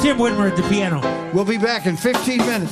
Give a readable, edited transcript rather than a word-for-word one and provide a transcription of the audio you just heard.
Tim Whitmer at the piano. We'll be back in 15 minutes.